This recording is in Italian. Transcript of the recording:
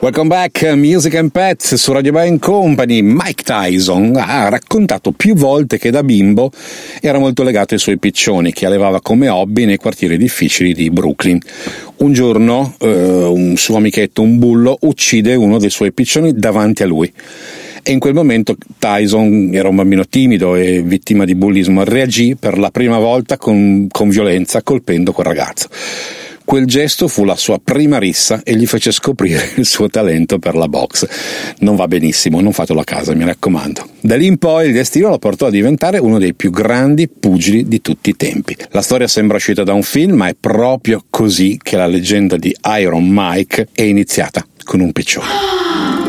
Welcome back, Music and Pets su Radio Band Company. Mike Tyson ha raccontato più volte che da bimbo era molto legato ai suoi piccioni, che allevava come hobby nei quartieri difficili di Brooklyn. Un giorno un suo amichetto, un bullo, uccide uno dei suoi piccioni davanti a lui. E in quel momento Tyson era un bambino timido e vittima di bullismo, reagì per la prima volta con violenza colpendo quel ragazzo. Quel gesto fu la sua prima rissa e gli fece scoprire il suo talento per la box. Non va benissimo, non fatelo a casa, mi raccomando. Da lì in poi il destino lo portò a diventare uno dei più grandi pugili di tutti i tempi. La storia sembra uscita da un film, ma è proprio così che la leggenda di Iron Mike è iniziata, con un piccione.